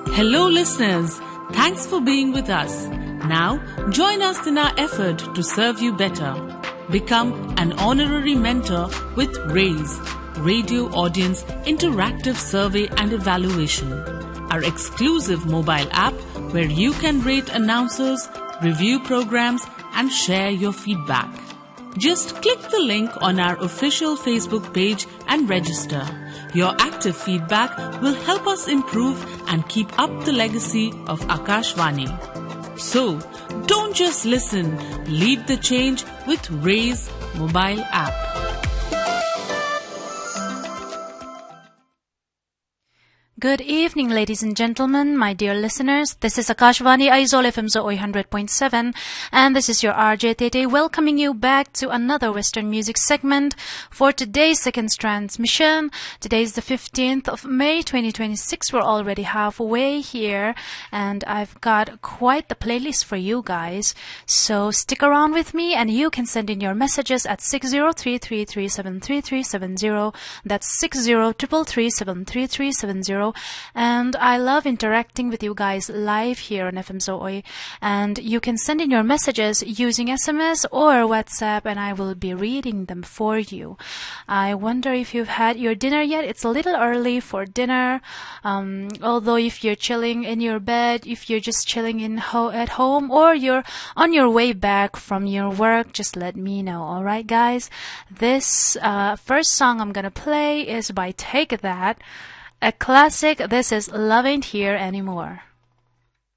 Hello listeners, thanks for being with us. Now, join us in our effort to serve you better. Become an honorary mentor with RAISE, Radio Audience Interactive Survey and Evaluation, our exclusive mobile app where you can rate announcers, review programs, and share your feedback. Just click the link on our official Facebook page and register. Your active feedback will help us improve and keep up the legacy of Akashvani. So, don't just listen, lead the change with RAISE mobile app. Good evening, ladies and gentlemen, my dear listeners. This is Akashvani Aizawl FM Zoe 100.7, and this is your RJ Tete welcoming you back to another Western music segment for today's second transmission. Today is the 15th of May 2026. We're already halfway here, and I've got quite the playlist for you guys. So stick around with me, and you can send in your messages at 6033373370. That's 6033373370. And I love interacting with you guys live here on FM Zoe. And you can send in your messages using SMS or WhatsApp, and I will be reading them for you. I wonder if you've had your dinner yet. It's a little early for dinner. Although if you're chilling in your bed, if you're just chilling at home, or you're on your way back from your work, just let me know. All right, guys? This first song I'm going to play is by Take That. A classic. This is Love Ain't Here Anymore.